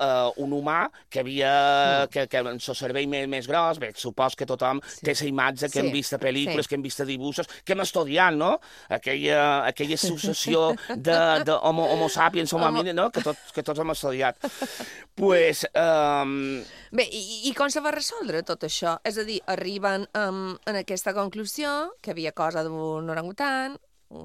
un humà que havia... que amb el cervell més gros, bé, supos que tothom té la imatge que hem vist a pel·lícules, que hem vist a dibuixos, que hem estudiat, no? Aquella successió de homo sapiens, homo homini, no? Que tots hem estudiat. Pues... Bé, i com se va resoldre tot això? És a dir, arriben en aquesta conclusió que havia cosa d'un orangutan,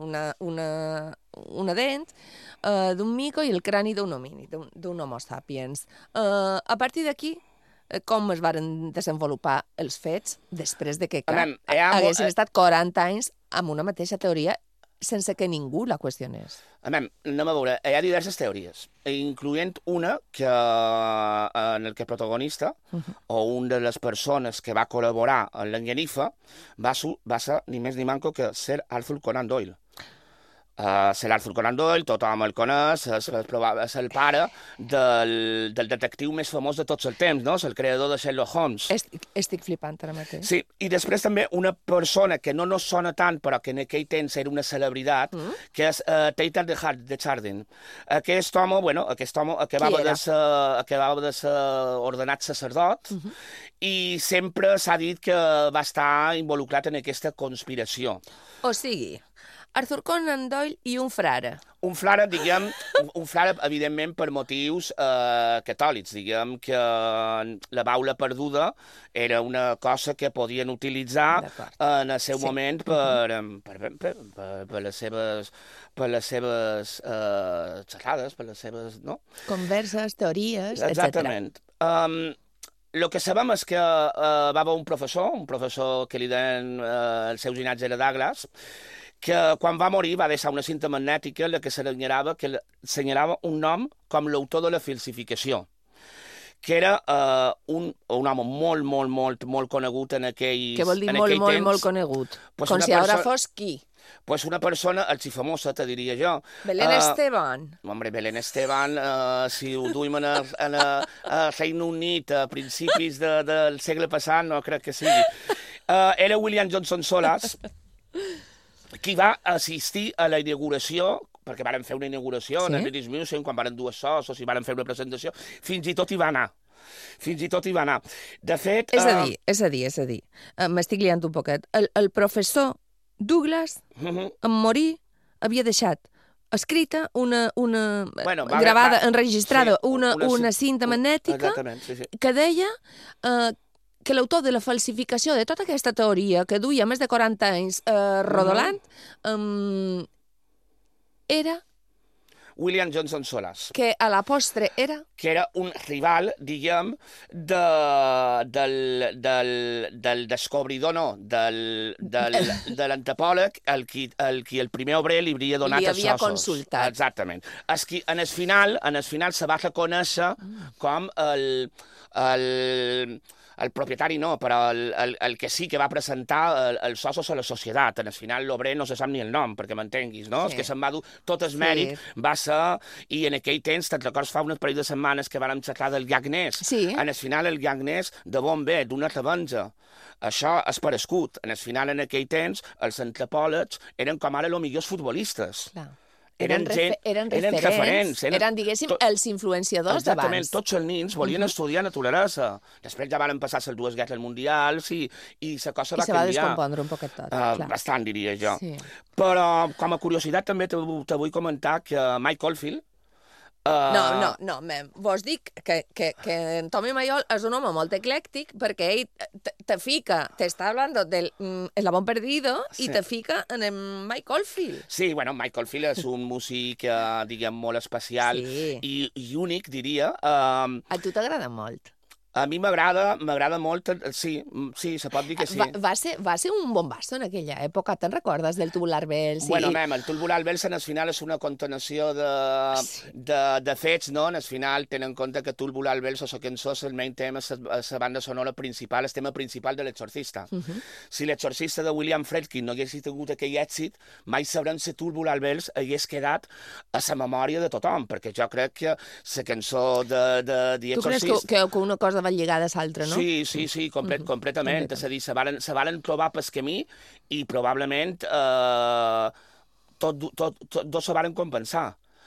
una dent, d'un mico i el crani d'un homini, d'un homo sapiens. A partir d'aquí, com es varen desenvolupar els fets després de que, clar, haguessin estat 40 anys amb una mateixa teoria sense que ningú la qüestionés. Anem a veure, hi ha diverses teories, incloent una que en el que protagonista, o una de les persones que va col·laborar en l'enganifa, va ser ni més ni manco que Sir Arthur Conan Doyle. Sir Arthur Conan Doyle, tothom el coneix, és el pare del detectiu més famós de tots els temps, no? És el creador de Sherlock Holmes. Estic flipant ara mateix. Sí, i després també una persona que no nos sona tant, però que en aquell temps era una celebritat, que és Teilhard de Chardin. Aquest home acabava de ser ordenat sacerdot, i sempre s'ha dit que va estar involucrat en aquesta conspiració. O sigui, Arthur Conan Doyle i un frare. Un frare, evidentment, per motius catòlics. Diguem que la baula perduda era una cosa que podien utilitzar en el seu moment per les seves xerrades, per les seves... Converses, teories, etc. Exactament. El que sabem és que va haver un professor que li deien el seu ginatge era Douglas, que quan va morir va deixar una cinta magnètica en la que assenyalava un nom com l'autor de la falsificació, que era un home molt conegut en aquell temps. Què vol dir molt conegut? Com si ara fos qui? Pues una persona arxifamosa, te diria jo. Belén Esteban. Hombre, Belén Esteban, si ho duim a Regne Unit a principis del segle passat, no crec que sigui. Era William Johnson Solas, qui va assistir a la inauguració, perquè varen fer una inauguració en el British Museum, quan varen dues socis i varen fer una presentació, fins i tot hi va anar. De fet... És a dir, m'estic liant un poquet. El professor Douglas, en morir, havia deixat escrita, gravada, enregistrada, una cinta magnètica que deia que l'autor de la falsificació de tota aquesta teoria que duia més de 40 anys rodolant era... William Johnson Solas. Que a la postre era... Que era un rival, diguem, del descobridor, no, de l'antropòleg, el qui el primer obrer li havia donat els ossos. Li havia consultat. Exactament. En el final se va reconèixer com el propietari no, però el que sí que va presentar els ossos a la societat. En el final l'obrer no se sap ni el nom, perquè m'entenguis, no? És que se'n va dur tot el mèrit, va ser... I en aquell temps, te'n records, fa unes parell de setmanes que vàrem xerrar del Gagnès. En el final el Gagnès de bon bé, d'una revenja. Això és per escut. En el final, en aquell temps, els antropòlegs eren com ara els millors futbolistes. Clar. Eren referents, eren, diguéssim, els influenciadors d'abans. Exactament, tots els nins volien estudiar naturalesa. Després ja van passar les dues guerres mundials i la cosa va canviar. I se va descompondre un poquet tot. Bastant, diria jo. Però, com a curiositat, també te vull comentar que Mike Oldfield... No, vos dic que en Tommy Mayol és un home molt eclèctic perquè ell te fica, t'està hablando del Eslabón Perdido i te fica en el Mike Oldfield. Sí, bueno, Mike Oldfield és un músic, diguem, molt especial i únic, diria. A tu t'agrada molt. A mi m'agrada molt, sí, se pot dir que sí. Va ser un bombasso en aquella època, te'n recordes del Tubular Bells? Bueno, el Tubular Bells en el final és una continuació de fets, no? En el final tenen en compte que Tubular Bells o la cançó és el main tema, la banda sonora principal, el tema principal de l'Exorcista. Si l'Exorcista de William Friedkin no hagués tingut aquell èxit, mai sabrem si Tubular Bells hagués quedat a la memòria de tothom, perquè jo crec que la cançó de The Exorcist... Tu creus que una cosa va lligada a l'altra, no? Sí, completament. És a dir, se varen trobar pel camí i probablement dos se varen compensar.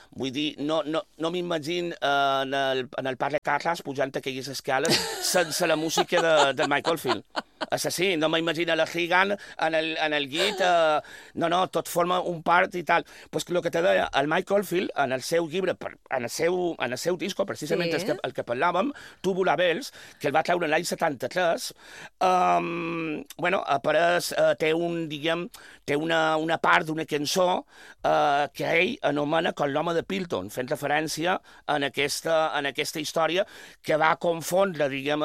Vull dir, no m'imagino en el Parc de Carles pujant aquelles escales sense la música de Michael Field. Assassí, no m'imagino la Reagan en el llit, no, tot forma un part i tal. Pues el que te deia, el Michael Field, en el seu llibre, en el seu disco, precisament el que parlàvem, Tubular Bells, que el va treure l'any 73, apareix, té una part d'una cançó que ell anomena com l'home de Pilton, fent referència a aquesta història que va confondre, diguem,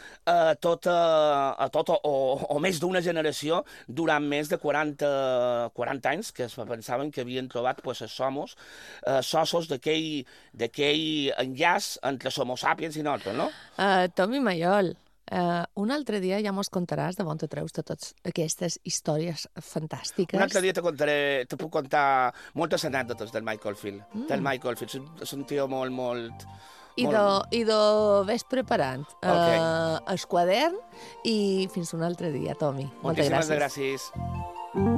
tota o més d'una generació durant més de 40 anys, que es pensaven que havien trobat els ossos d'aquell enllaç entre Homo sapiens i nosaltres, no? Tommy Mayol, un altre dia ja mos contaràs de on te treus de totes aquestes històries fantàstiques. Un altre dia te puc contar moltes anècdotes del Michael Field. És un tio molt... I ves preparant el quadern i fins un altre dia, Tommy. Moltes gràcies. Moltíssimes gràcies.